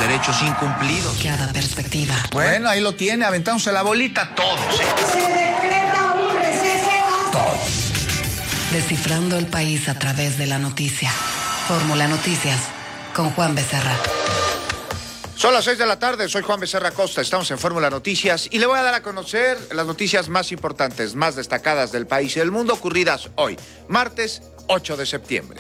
derechos incumplidos. Cada perspectiva. Bueno, ahí lo tiene, aventándose la bolita todos. Se decreta un receso. Todos. Descifrando el país a través de la noticia. Fórmula Noticias con Juan Becerra. Son las 6 de la tarde, soy Juan Becerra Costa, estamos en Fórmula Noticias y le voy a dar a conocer las noticias más importantes, más destacadas del país y del mundo ocurridas hoy, martes 8 de septiembre.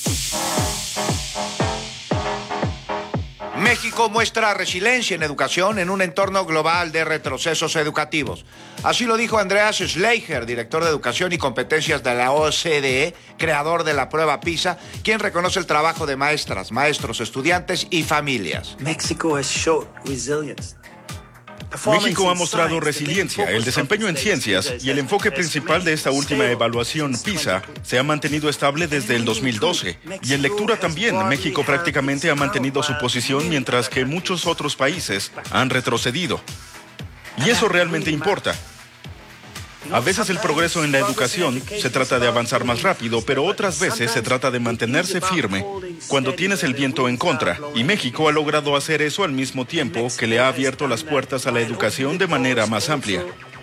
México muestra resiliencia en educación en un entorno global de retrocesos educativos. Así lo dijo Andreas Schleicher, director de Educación y Competencias de la OCDE, creador de la prueba PISA, quien reconoce el trabajo de maestras, maestros, estudiantes y familias. México ha mostrado resiliencia, el desempeño en ciencias y el enfoque principal de esta última evaluación PISA se ha mantenido estable desde el 2012. Y en lectura también, México prácticamente ha mantenido su posición mientras que muchos otros países han retrocedido. Y eso realmente importa. A veces el progreso en la educación se trata de avanzar más rápido, pero otras veces se trata de mantenerse firme cuando tienes el viento en contra. Y México ha logrado hacer eso al mismo tiempo que le ha abierto las puertas a la educación de manera más amplia.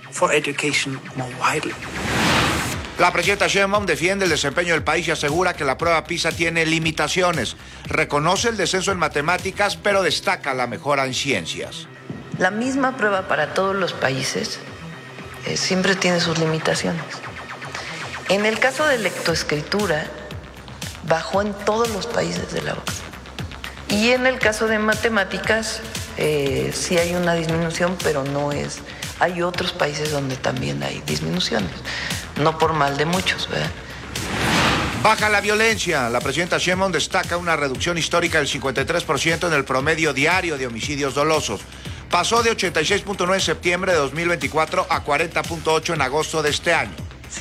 La presidenta Sheinbaum defiende el desempeño del país y asegura que la prueba PISA tiene limitaciones. Reconoce el descenso en matemáticas, pero destaca la mejora en ciencias. La misma prueba para todos los países siempre tiene sus limitaciones. En el caso de lectoescritura, bajó en todos los países de la OCDE. Y en el caso de matemáticas, sí hay una disminución, pero no es... Hay otros países donde también hay disminuciones, no por mal de muchos, ¿verdad? Baja la violencia. La presidenta Sheinbaum destaca una reducción histórica del 53% en el promedio diario de homicidios dolosos. Pasó de 86.9 en septiembre de 2024 a 40.8 en agosto de este año.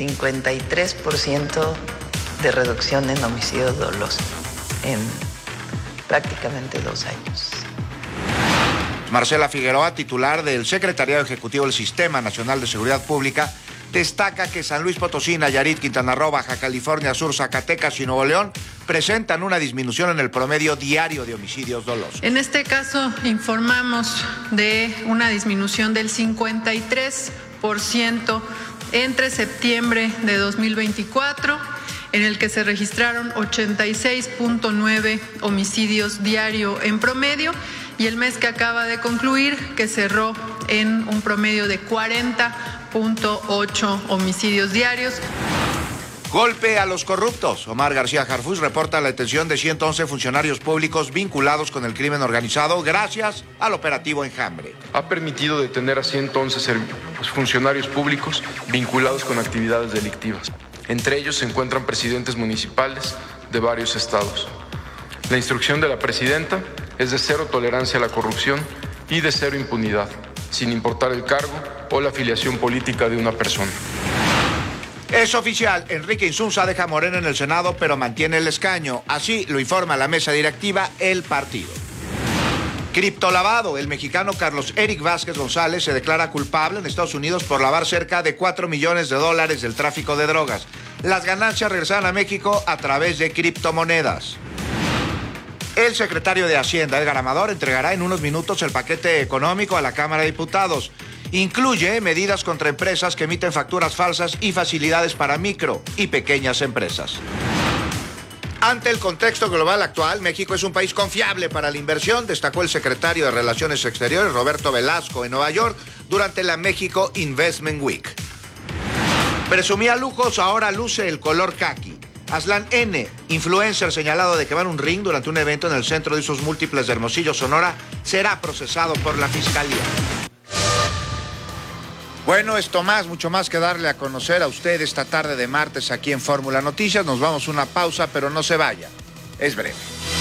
53% de reducción en homicidios dolosos en prácticamente 2 años. Marcela Figueroa, titular del Secretariado Ejecutivo del Sistema Nacional de Seguridad Pública, destaca que San Luis Potosí, Nayarit, Quintana Roo, Baja California Sur, Zacatecas y Nuevo León presentan una disminución en el promedio diario de homicidios dolosos. En este caso, informamos de una disminución del 53% entre septiembre de 2024, en el que se registraron 86.9 homicidios diario en promedio, y el mes que acaba de concluir, que cerró en un promedio de 40.8 homicidios diarios. Golpe a los corruptos. Omar García Harfuch reporta la detención de 111 funcionarios públicos vinculados con el crimen organizado gracias al operativo Enjambre. Ha permitido detener a 111 funcionarios públicos vinculados con actividades delictivas. Entre ellos se encuentran presidentes municipales de varios estados. La instrucción de la presidenta es de cero tolerancia a la corrupción y de cero impunidad, sin importar el cargo o la afiliación política de una persona. Es oficial, Enrique Insunza deja a Morena en el Senado, pero mantiene el escaño. Así lo informa la mesa directiva, el partido. Criptolavado. El mexicano Carlos Eric Vázquez González se declara culpable en Estados Unidos por lavar cerca de $4 millones del tráfico de drogas. Las ganancias regresaron a México a través de criptomonedas. El secretario de Hacienda, Edgar Amador, entregará en unos minutos el paquete económico a la Cámara de Diputados. Incluye medidas contra empresas que emiten facturas falsas y facilidades para micro y pequeñas empresas. Ante el contexto global actual, México es un país confiable para la inversión, destacó el secretario de Relaciones Exteriores, Roberto Velasco, en Nueva York, durante la México Investment Week. Presumía lujos, ahora luce el color caqui. Aslan N., influencer señalado de quemar un ring durante un evento en el Centro de Usos Múltiples de Hermosillo, Sonora, será procesado por la Fiscalía. Bueno, esto más, mucho más que darle a conocer a usted esta tarde de martes aquí en Fórmula Noticias. Nos vamos a una pausa, pero no se vaya. Es breve.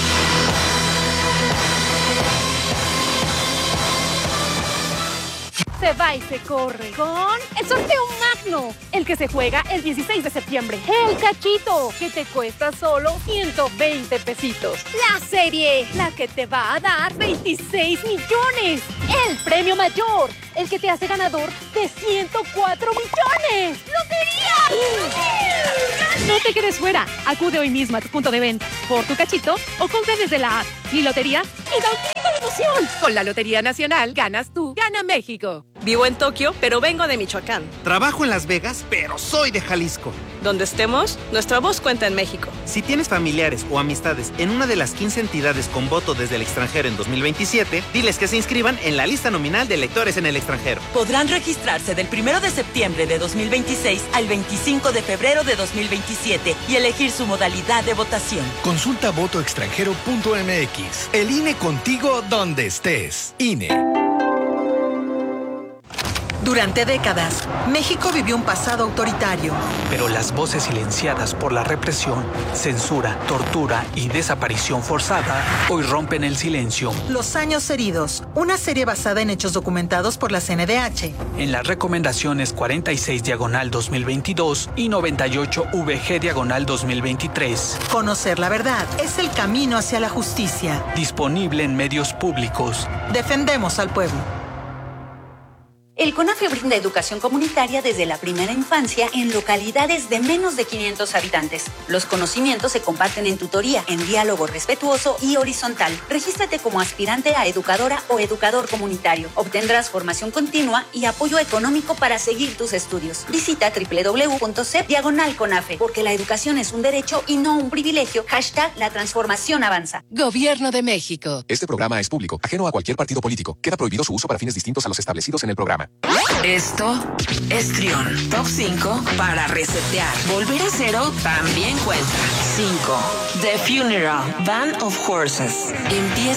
Se va y se corre con el sorteo Magno, el que se juega el 16 de septiembre. El cachito, que te cuesta solo 120 pesitos. La serie, la que te va a dar 26 millones. El premio mayor, el que te hace ganador de 104 millones. ¡Lotería! No te quedes fuera. Acude hoy mismo a tu punto de venta por tu cachito o compra desde la app. Mi lotería y da un grito de emoción. Con la Lotería Nacional ganas tú, gana México. Vivo en Tokio, pero vengo de Michoacán. Trabajo en Las Vegas, pero soy de Jalisco. Donde estemos, nuestra voz cuenta en México. Si tienes familiares o amistades en una de las 15 entidades con voto desde el extranjero en 2027, diles que se inscriban en la lista nominal de electores en el extranjero. Podrán registrarse del 1 de septiembre de 2026 al 25 de febrero de 2027 y elegir su modalidad de votación. Consulta votoextranjero.mx. El INE contigo donde estés. INE. Durante décadas, México vivió un pasado autoritario. Pero las voces silenciadas por la represión, censura, tortura y desaparición forzada hoy rompen el silencio. Los años heridos, una serie basada en hechos documentados por la CNDH. En las recomendaciones 46/2022 y 98-VG/2023. Conocer la verdad es el camino hacia la justicia. Disponible en medios públicos. Defendemos al pueblo. El CONAFE brinda educación comunitaria desde la primera infancia en localidades de menos de 500 habitantes. Los conocimientos se comparten en tutoría, en diálogo respetuoso y horizontal. Regístrate como aspirante a educadora o educador comunitario. Obtendrás formación continua y apoyo económico para seguir tus estudios. Visita www.cep/CONAFE, porque la educación es un derecho y no un privilegio. #La transformación avanza. Gobierno de México. Este programa es público, ajeno a cualquier partido político. Queda prohibido su uso para fines distintos a los establecidos en el programa. Esto es Trión. Top 5 para resetear. Volver a cero también cuenta. 5. The Funeral, Band of Horses. Empieza